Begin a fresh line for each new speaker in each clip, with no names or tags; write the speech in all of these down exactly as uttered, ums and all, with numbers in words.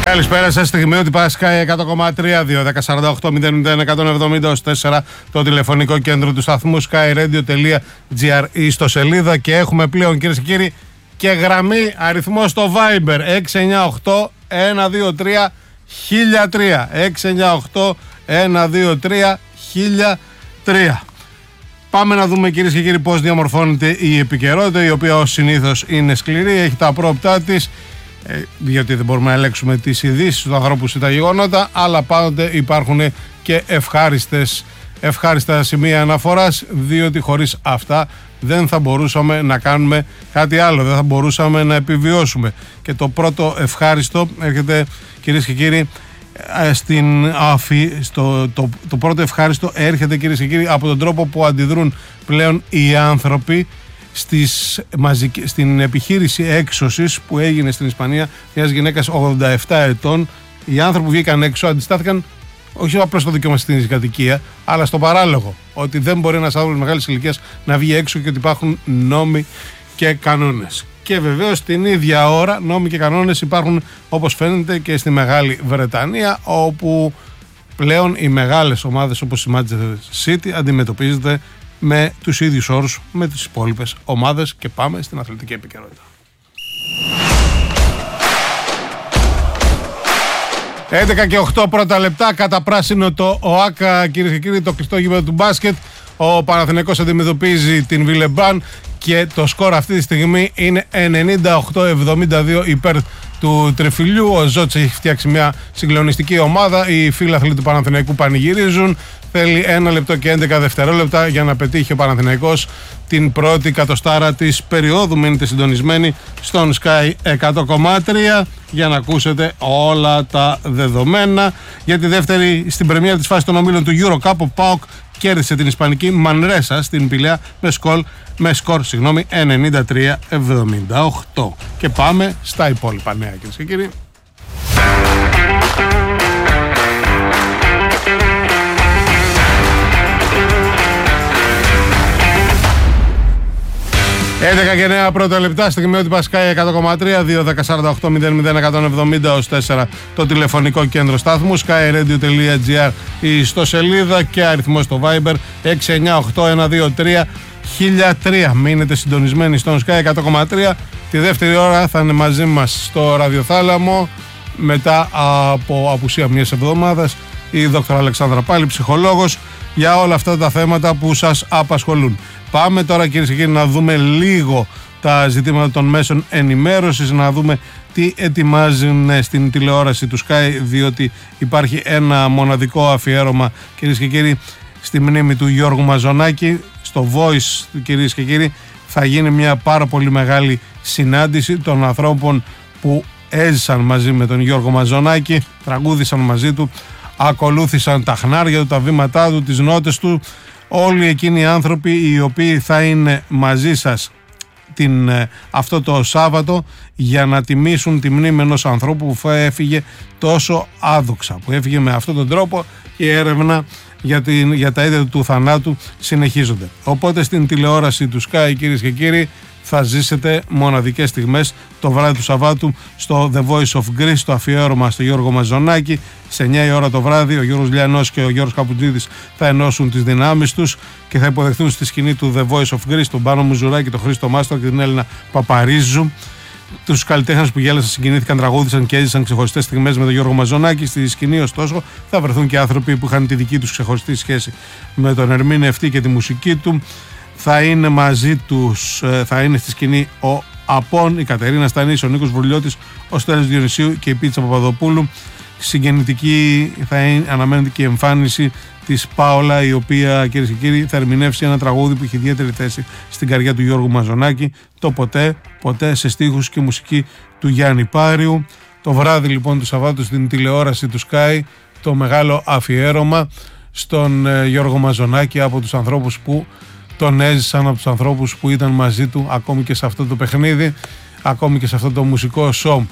Καλησπέρα σας, στιγμή ότι Sky εκατό κόμμα τρία, δύο δέκα σαράντα οκτώ μηδέν μηδέν εκατόν εβδομήντα τέσσερα το τηλεφωνικό κέντρο του σταθμού skyradio.gr στο σελίδα και έχουμε πλέον, κυρίες και κύριοι, και γραμμή αριθμό στο Viber έξι εννιά οκτώ ένα δύο τρία χίλια τρία έξι εννιά οκτώ ένα δύο τρία χίλια τρία. Πάμε να δούμε, κυρίες και κύριοι, πώς διαμορφώνεται η επικαιρότητα, η οποία ως συνήθως είναι σκληρή, έχει τα πρόοπτά της, διότι δεν μπορούμε να ελέγξουμε τις ειδήσεις του ανθρώπου ή τα γεγονότα, αλλά πάντοτε υπάρχουν και ευχάριστες, ευχάριστα σημεία αναφοράς, διότι χωρίς αυτά δεν θα μπορούσαμε να κάνουμε κάτι άλλο, δεν θα μπορούσαμε να επιβιώσουμε. Και το πρώτο ευχάριστο έρχεται, κυρίες και κύριοι, στην αφή, στο, το, το πρώτο ευχάριστο έρχεται, κυρίες και κύριοι, από τον τρόπο που αντιδρούν πλέον οι άνθρωποι στις, μαζική, στην επιχείρηση έξωσης που έγινε στην Ισπανία μιας γυναίκας ογδόντα επτά ετών. Οι άνθρωποι που βγήκαν έξω αντιστάθηκαν όχι απλώς στο δικαίωμα στην κατοικία, αλλά στο παράλογο, ότι δεν μπορεί ένας άνθρωπος μεγάλης ηλικίας να βγει έξω και ότι υπάρχουν νόμοι και κανόνες. Και βεβαίως την ίδια ώρα νόμοι και κανόνες υπάρχουν, όπως φαίνεται, και στη Μεγάλη Βρετανία, όπου πλέον οι μεγάλες ομάδες όπως η Manchester City αντιμετωπίζεται με τους ίδιους όρους με τις υπόλοιπες ομάδες. Και πάμε στην αθλητική επικαιρότητα. έντεκα και οκτώ πρώτα λεπτά, κατά πράσινο το ΟΑΚΑ, κυρίες και κύριοι, το κλειστό γήπεδο του μπάσκετ. Ο Παναθηναϊκός αντιμετωπίζει την Βιλεμπάν και το σκορ αυτή τη στιγμή είναι ενενήντα οκτώ εβδομήντα δύο υπέρ του Τριφυλιού. Ο Ζώτς έχει φτιάξει μια συγκλονιστική ομάδα. Οι φίλαθλοι του Παναθηναϊκού πανηγυρίζουν. Θέλει ένα λεπτό και έντεκα δευτερόλεπτα για να πετύχει ο Παναθηναϊκός την πρώτη κατοστάρα της περίοδου. Μείνετε συντονισμένοι στον Sky εκατό κόμμα τρία για να ακούσετε όλα τα δεδομένα. Για τη δεύτερη, στην πρεμιέρα της φάσης των ομίλων του EuroCup, ο ΠΑΟΚ κέρδισε την ισπανική Μανρέσα στην Πηλαία με σκορ, με σκορ συγγνώμη, ενενήντα τρία εβδομήντα οκτώ. Και πάμε στα υπόλοιπα νέα, κυρίες και κύριοι. έντεκα και εννέα πρώτα λεπτά, στιγμιότυπα Sky εκατό κόμμα τρία, δύο δέκα σαράντα οκτώ μηδέν μηδέν εκατόν εβδομήντα τέσσερα το τηλεφωνικό κέντρο σταθμού, skyradio.gr στο σελίδα και αριθμό στο Viber έξι εννιά οκτώ ένα δύο τρία χίλια τρία. Μείνετε συντονισμένοι στον Sky εκατό κόμμα τρία. Τη δεύτερη ώρα θα είναι μαζί μας στο ραδιοθάλαμο, μετά από απουσία μιας εβδομάδας, η δόκτωρα Αλεξάνδρα Πάλη, ψυχολόγος, για όλα αυτά τα θέματα που σας απασχολούν. Πάμε τώρα, κυρίες και κύριοι, να δούμε λίγο τα ζητήματα των μέσων ενημέρωσης, να δούμε τι ετοιμάζουν στην τηλεόραση του Sky, διότι υπάρχει ένα μοναδικό αφιέρωμα, κυρίες και κύριοι, στη μνήμη του Γιώργου Μαζονάκη. Στο Voice, κυρίες και κύριοι, θα γίνει μια πάρα πολύ μεγάλη συνάντηση των ανθρώπων που έζησαν μαζί με τον Γιώργο Μαζονάκη, τραγούδησαν μαζί του, ακολούθησαν τα χνάρια του, τα βήματά του, τις νότες του. Όλοι εκείνοι οι άνθρωποι οι οποίοι θα είναι μαζί σας την, αυτό το Σάββατο για να τιμήσουν τη μνήμη ενός ανθρώπου που έφυγε τόσο άδοξα, που έφυγε με αυτόν τον τρόπο, και η έρευνα για, την, για τα αίτια του θανάτου συνεχίζονται. Οπότε στην τηλεόραση του Sky, κυρίες και κύριοι, θα ζήσετε μοναδικές στιγμές το βράδυ του Σαββάτου στο The Voice of Greece, το αφιέρωμα στο Γιώργο Μαζονάκη. Σε εννιά η ώρα το βράδυ ο Γιώργος Λιανός και ο Γιώργος Καπουτζίδης θα ενώσουν τις δυνάμεις τους και θα υποδεχθούν στη σκηνή του The Voice of Greece τον Πάνο Μουζουράκη, τον Χρήστο Μάστρο και την Έλληνα Παπαρίζου. Τους καλλιτέχνες που γέλασαν, συγκινήθηκαν, τραγούδισαν και έζησαν ξεχωριστές στιγμές με τον Γιώργο Μαζονάκη. Στη σκηνή, ωστόσο, θα βρεθούν και άνθρωποι που είχαν τη δική τους ξεχωριστή σχέση με τον ερμηνευτή και τη μουσική του. Θα είναι μαζί τους, θα είναι στη σκηνή ο Απών, η Κατερίνα Στανής, ο Νίκος Βουρλιώτης, ο Στέλιος Διονυσίου και η Πίτσα Παπαδοπούλου. Συγγεννητική θα είναι, αναμένεται και η εμφάνιση της Πάολα, η οποία, κυρίες και κύριοι, θα ερμηνεύσει ένα τραγούδι που έχει ιδιαίτερη θέση στην καρδιά του Γιώργου Μαζονάκη, το Ποτέ, ποτέ, σε στίχους και μουσική του Γιάννη Πάριου. Το βράδυ λοιπόν του Σαββάτου στην τηλεόραση του Sky, το μεγάλο αφιέρωμα στον ε, Γιώργο Μαζονάκη από τους ανθρώπους που τον έζησαν, από τους ανθρώπους που ήταν μαζί του ακόμη και σε αυτό το παιχνίδι, ακόμη και σε αυτό το μουσικό σοου.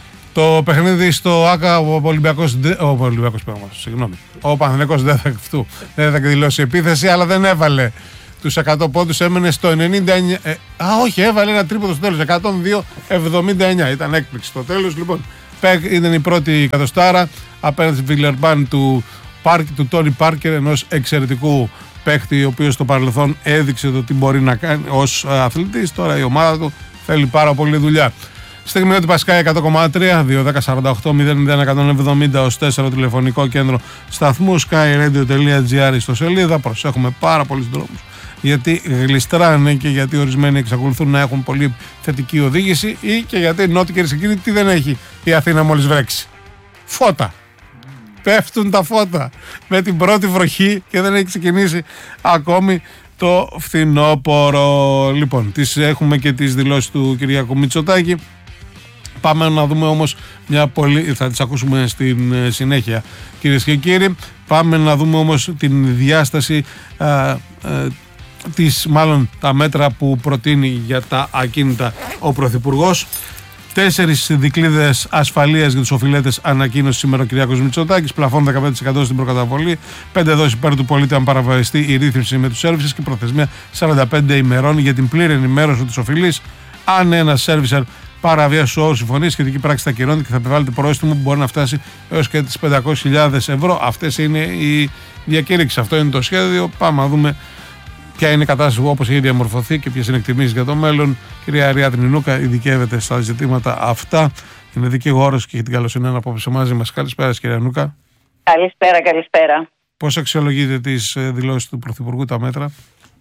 Το παιχνίδι στο ΆΚΑ, ο Ολυμπιακός, ο Ολυμπιακός συγγνώμη, ο Παναθηναϊκός δεν θα, δεν θα εκδηλώσει επίθεση, αλλά δεν έβαλε τους εκατό πόντους, έμενε στο ενενήντα εννέα. Ε, α, όχι, έβαλε ένα τρίποντο στο τέλος, εκατόν δύο εβδομήντα εννέα. Ήταν έκπληξη στο τέλος. Λοιπόν, Ήταν η πρώτη εκατοστάρα απέναντι στη Βιλερμπάν του, του Τόνι Πάρκερ, ενός εξαιρετικού παίχτη, ο οποίος στο παρελθόν έδειξε το τι μπορεί να κάνει ως αθλητής. Τώρα η ομάδα του θέλει πάρα πολύ δουλειά. Στιγμιότυπα Sky εκατό κόμμα τρία, δύο δέκα σαράντα οκτώ μηδέν μηδέν εκατόν εβδομήντα ως τέσσερα τηλεφωνικό κέντρο σταθμού, skyradio.gr στο σελίδα. Προσέχουμε πάρα πολλούς δρόμους, γιατί γλιστράνε και γιατί ορισμένοι εξακολουθούν να έχουν πολύ θετική οδήγηση, ή και γιατί νότια και ρησικίνη τι δεν έχει η Αθήνα μόλις βρέξει? Φώτα. Πέφτουν τα φώτα με την πρώτη βροχή και δεν έχει ξεκινήσει ακόμη το φθινόπωρο. Λοιπόν, τις έχουμε και τις δηλώσεις του Κυριάκου Μητσοτάκη. Πάμε να δούμε όμως μια πολύ... θα τις ακούσουμε στην συνέχεια, κυρίες και κύριοι. Πάμε να δούμε όμως την διάσταση α, α, της, μάλλον τα μέτρα που προτείνει για τα ακίνητα ο Πρωθυπουργός. Τέσσερις δικλείδες ασφαλείας για τους οφειλέτες ανακοίνωσε σήμερα ο Κυριάκος Μητσοτάκης. Πλαφόν δεκαπέντε τοις εκατό στην προκαταβολή. πέντε δόσεις υπέρ του πολίτη αν παραβαριστεί η ρύθμιση με τους σέρβισες και προθεσμία σαράντα πέντε ημερών για την πλήρη ενημέρωση του οφειλής. Αν ένα σέρβισερ παραβιάσει τους όρους συμφωνίας, σχετική πράξη θα ακυρώνεται και θα επιβάλλεται πρόστιμο που μπορεί να φτάσει έως και τις πεντακόσιες χιλιάδες ευρώ. Αυτές είναι οι διακήρυξεις. Αυτό είναι το σχέδιο. Πάμε να δούμε ποια είναι η κατάσταση όπως έχει διαμορφωθεί και ποιες είναι εκτιμήσεις για το μέλλον. Κυρία Αριάδνη Νούκα ειδικεύεται στα ζητήματα αυτά. Είναι δικηγόρος και έχει την καλοσύνη να απόψε μαζί μας. Καλησπέρα, κυρία Νούκα.
Καλησπέρα, καλησπέρα.
Πώς αξιολογείτε τις δηλώσεις του Πρωθυπουργού, τα μέτρα?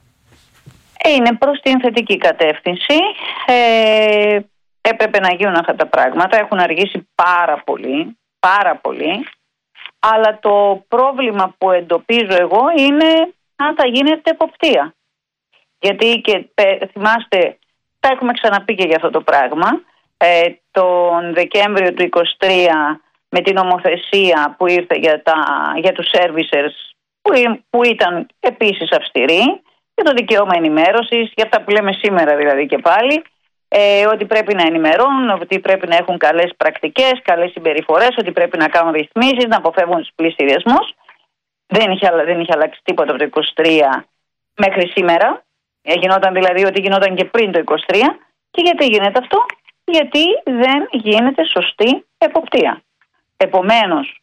Είναι προς την θετική κατεύθυνση. Ε, έπρεπε να γίνουν αυτά τα πράγματα. Έχουν αργήσει πάρα πολύ, πάρα πολύ. Αλλά το πρόβλημα που εντοπίζω εγώ είναι αν θα γίνεται εποπτεία. Γιατί και θυμάστε, τα έχουμε ξαναπεί και για αυτό το πράγμα. Ε, τον Δεκέμβριο του είκοσι τρία με την νομοθεσία που ήρθε για, τα, για τους servicers που, που ήταν επίσης αυστηρή, για το δικαίωμα ενημέρωσης, για αυτά που λέμε σήμερα δηλαδή και πάλι, ε, ότι πρέπει να ενημερώνουν, ότι πρέπει να έχουν καλές πρακτικές, καλές συμπεριφορές, ότι πρέπει να κάνουν ρυθμίσεις, να αποφεύγουν τους πληστηριασμούς. Δεν είχε, δεν είχε αλλάξει τίποτα από το είκοσι τρία μέχρι σήμερα. Γινόταν δηλαδή ότι γινόταν και πριν το είκοσι τρία. Και γιατί γίνεται αυτό? Γιατί δεν γίνεται σωστή εποπτεία. Επομένως,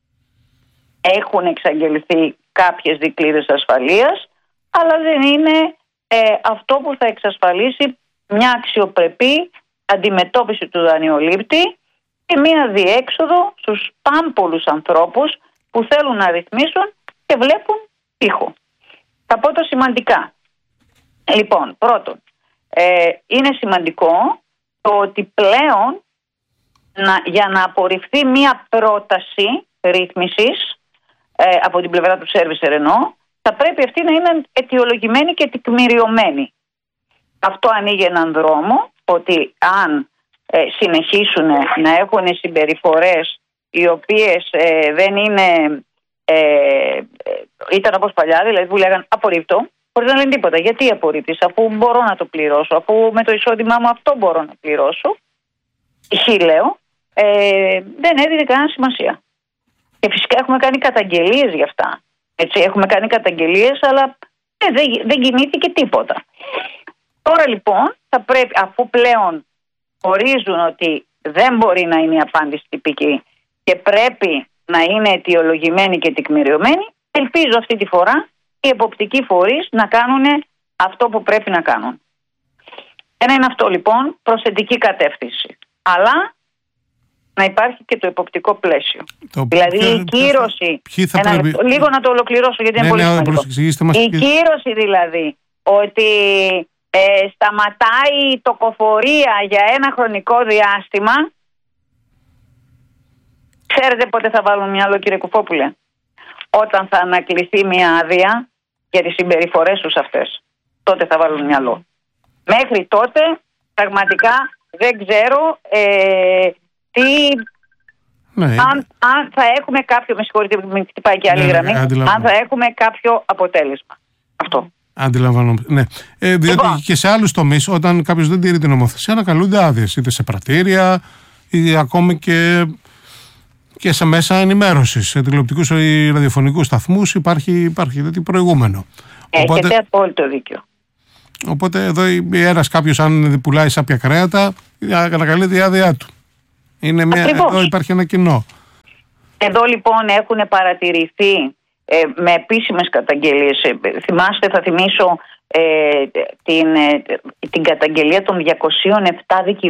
έχουν εξαγγελθεί κάποιες δικλείδες ασφαλείας, αλλά δεν είναι ε, αυτό που θα εξασφαλίσει μια αξιοπρεπή αντιμετώπιση του δανειολήπτη και μια διέξοδο στους πάμπολους ανθρώπους που θέλουν να ρυθμίσουν και βλέπουν τείχο. Θα πω το σημαντικά. Λοιπόν, πρώτον, ε, είναι σημαντικό το ότι πλέον να, για να απορριφθεί μια πρόταση ρύθμισης ε, από την πλευρά του servicer εννοώ, θα πρέπει αυτή να είναι αιτιολογημένη και τεκμηριωμένη. Αυτό ανοίγει έναν δρόμο ότι αν ε, συνεχίσουν να έχουν συμπεριφορές οι οποίες ε, δεν είναι, ε, ε, ήταν όπως παλιά, δηλαδή που λέγαν απορρίπτω, χωρίς να λένε τίποτα. Γιατί απορρίπτεις, αφού μπορώ να το πληρώσω, αφού με το εισόδημά μου αυτό μπορώ να πληρώσω, χι λέω, ε, δεν έδινε κανένα σημασία. Και φυσικά έχουμε κάνει καταγγελίες γι' αυτά. Έτσι, έχουμε κάνει καταγγελίες, αλλά ε, δεν, δεν κινήθηκε τίποτα. Τώρα λοιπόν, θα πρέπει, αφού πλέον ορίζουν ότι δεν μπορεί να είναι η απάντηση τυπική και πρέπει να είναι αιτιολογημένη και τεκμηριωμένη, ελπίζω αυτή τη φορά οι εποπτικοί φορείς να κάνουν αυτό που πρέπει να κάνουν. Ένα είναι αυτό λοιπόν, προς θετική κατεύθυνση. Αλλά να υπάρχει και το εποπτικό πλαίσιο. Το δηλαδή ποιο, η κύρωση. Θα ένα, πρέπει... Λίγο να το ολοκληρώσω γιατί ναι, είναι πολύ ναι, σημαντικό. Μας... Η κύρωση δηλαδή ότι ε, σταματάει η τοκοφορία για ένα χρονικό διάστημα. Ξέρετε πότε θα βάλουν μυαλό, κύριε Κουφόπουλε? Όταν θα ανακληθεί μια άδεια για τις συμπεριφορές τους αυτές. Τότε θα βάλουν μυαλό. Μέχρι τότε πραγματικά δεν ξέρω ε, τι... Ναι, αν, αν θα έχουμε κάποιο, με συγχωρείτε που με χτυπάει και άλλη ναι, γραμμή, αν θα έχουμε κάποιο αποτέλεσμα. Αυτό.
Αντιλαμβάνομαι. Ναι. Ε, διότι λοιπόν, και σε άλλους τομείς, όταν κάποιος δεν τηρεί την νομοθεσία, ανακαλούνται άδειες, είτε σε πρατήρια, ή ακόμη και, και σε μέσα ενημέρωσης, σε τηλεοπτικούς ή ραδιοφωνικούς σταθμούς, υπάρχει, υπάρχει δηλαδή, προηγούμενο.
Έχετε οπότε, απόλυτο δίκιο.
Οπότε εδώ ένας κάποιος, αν πουλάει σάπια κρέατα, ανακαλείται η άδειά του. Είναι μια, εδώ υπάρχει ένα κοινό.
Εδώ λοιπόν έχουν παρατηρηθεί ε, με επίσημες καταγγελίες. Ε, θυμάστε, θα θυμίσω ε, την, ε, την καταγγελία των διακοσίων επτά δικηγόρων